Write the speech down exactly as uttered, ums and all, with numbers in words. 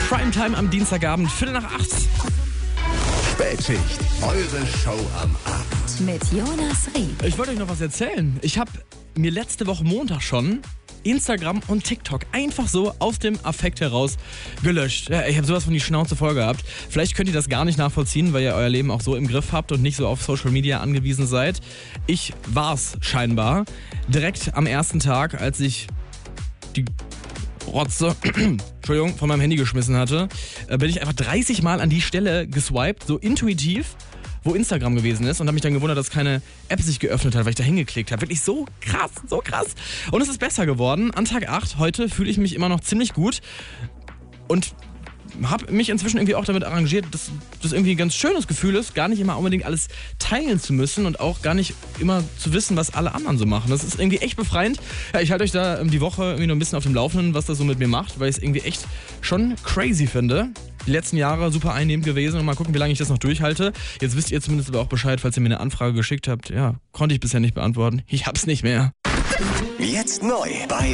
Primetime am Dienstagabend, Viertel nach acht. Spätschicht, eure Show am Abend. Mit Jonas Rieb. Ich wollte euch noch was erzählen. Ich habe mir letzte Woche Montag schon Instagram und TikTok einfach so aus dem Affekt heraus gelöscht. Ja, ich habe sowas von die Schnauze voll gehabt. Vielleicht könnt ihr das gar nicht nachvollziehen, weil ihr euer Leben auch so im Griff habt und nicht so auf Social Media angewiesen seid. Ich war's scheinbar. Direkt am ersten Tag, als ich die Rotze, Entschuldigung, von meinem Handy geschmissen hatte, bin ich einfach dreißig Mal an die Stelle geswiped, so intuitiv, wo Instagram gewesen ist, und habe mich dann gewundert, dass keine App sich geöffnet hat, weil ich da hingeklickt habe. Wirklich so krass, so krass. Und es ist besser geworden. An Tag acht heute fühle ich mich immer noch ziemlich gut und habe mich inzwischen irgendwie auch damit arrangiert, dass das irgendwie ein ganz schönes Gefühl ist, gar nicht immer unbedingt alles teilen zu müssen und auch gar nicht immer zu wissen, was alle anderen so machen. Das ist irgendwie echt befreiend. Ja, ich halte euch da die Woche irgendwie noch ein bisschen auf dem Laufenden, was das so mit mir macht, weil ich es irgendwie echt schon crazy finde. Die letzten Jahre super einnehmend gewesen und mal gucken, wie lange ich das noch durchhalte. Jetzt wisst ihr zumindest aber auch Bescheid, falls ihr mir eine Anfrage geschickt habt. Ja, konnte ich bisher nicht beantworten. Ich hab's nicht mehr. Jetzt neu bei